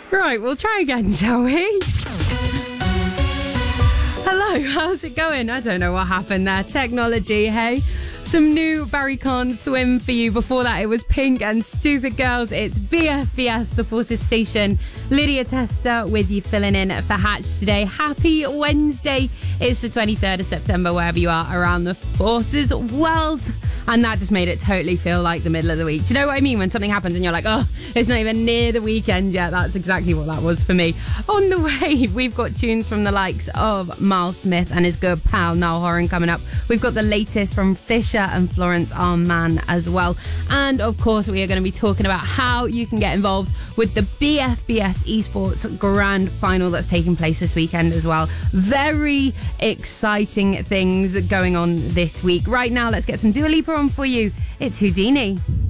Right, we'll try again, shall we? Hello, how's it going? I don't know what happened there. Technology, hey? Some new Barry Can't Swim for you. Before that, it was Pink and Stupid Girls. It's BFBS, the Forces Station. Lydia Tester with you filling in for Hatch today. Happy Wednesday. It's the 23rd of September, wherever you are around the Forces world. And that just made it totally feel like the middle of the week. Do you know what I mean? When something happens and you're like, oh, it's not even near the weekend yet. That's exactly what that was for me. On the way, we've got tunes from the likes of Miles Smith and his good pal Niall Horan coming up. We've got the latest from Fisher and Florence Arman as well. And of course, we are going to be talking about how you can get involved with the BFBS Esports Grand Final that's taking place this weekend as well. Very exciting things going on this week. Right now, let's get some Dua Lipa on for you. It's Houdini.